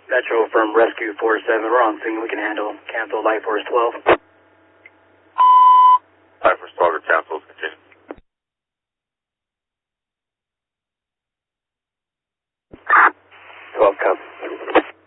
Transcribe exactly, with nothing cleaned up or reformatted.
Metro from Rescue four seven, we're on scene, we can handle, cancel Light Force twelve. Light Force twelve or cancel, continue. twelve, come.